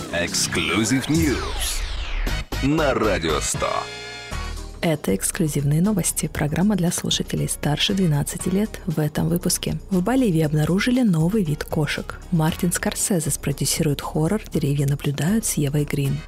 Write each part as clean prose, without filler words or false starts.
Exclusive News на Радио 100. Это эксклюзивные новости. Программа для слушателей старше 12 лет в этом выпуске. В Боливии обнаружили новый вид кошек. Мартин Скорсезе спродюсирует хоррор «Деревья наблюдают» с Евой Грин.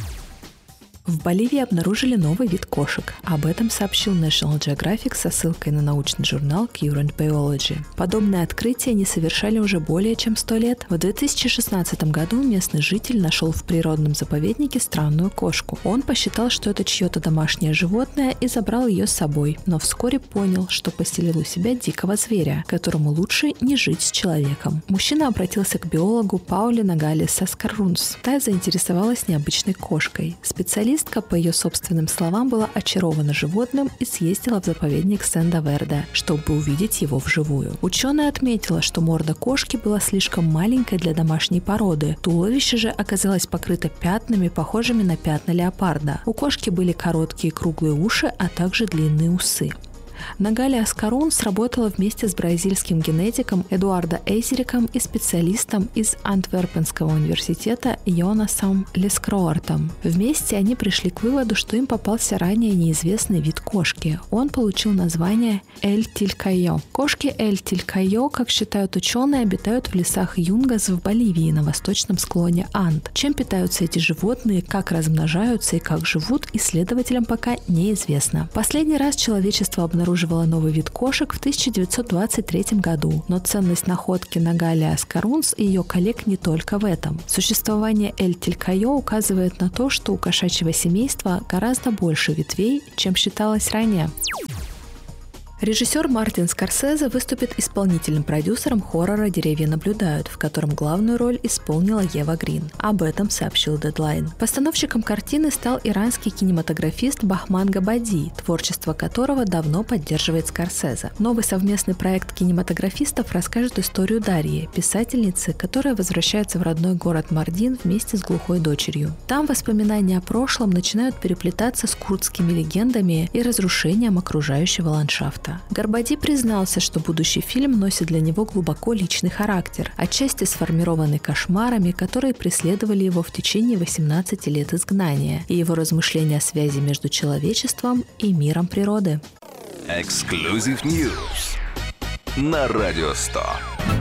В Боливии обнаружили новый вид кошек. Об этом сообщил National Geographic со ссылкой на научный журнал Current Biology. Подобное открытие не совершали уже более чем 100 лет. В 2016 году местный житель нашел в природном заповеднике странную кошку. Он посчитал, что это чье-то домашнее животное, и забрал ее с собой, но вскоре понял, что поселил у себя дикого зверя, которому лучше не жить с человеком. Мужчина обратился к биологу Пауле Ногалес Аскарунс. Та заинтересовалась необычной кошкой. Специалистка, по ее собственным словам, была очарована животным и съездила в заповедник Сен-Верде, чтобы увидеть его вживую. Ученая отметила, что морда кошки была слишком маленькой для домашней породы. Туловище же оказалось покрыто пятнами, похожими на пятна леопарда. У кошки были короткие круглые уши, а также длинные усы. Ногалес Аскарунс работала вместе с бразильским генетиком Эдуардо Эйзериком и специалистом из Антверпенского университета Йонасом Лескроартом. Вместе они пришли к выводу, что им попался ранее неизвестный вид кошки. Он получил название эль-тилькайо. Кошки эль-тилькайо, как считают ученые, обитают в лесах Юнгас в Боливии на восточном склоне Анд. Чем питаются эти животные, как размножаются и как живут, исследователям пока неизвестно. Последний раз человечество обнаруживало новый вид кошек в 1923 году, но ценность находки Ногалес Аскарунс и ее коллег не только в этом. Существование эль-тилькайо указывает на то, что у кошачьего семейства гораздо больше ветвей, чем считалось ранее. Режиссер Мартин Скорсезе выступит исполнительным продюсером хоррора «Деревья наблюдают», в котором главную роль исполнила Ева Грин. Об этом сообщил Deadline. Постановщиком картины стал иранский кинематографист Бахман Габади, творчество которого давно поддерживает Скорсезе. Новый совместный проект кинематографистов расскажет историю Дарьи, писательницы, которая возвращается в родной город Мардин вместе с глухой дочерью. Там воспоминания о прошлом начинают переплетаться с курдскими легендами и разрушением окружающего ландшафта. Габади признался, что будущий фильм носит для него глубоко личный характер, отчасти сформированный кошмарами, которые преследовали его в течение 18 лет изгнания, и его размышления о связи между человечеством и миром природы. Exclusive News на Радио 100.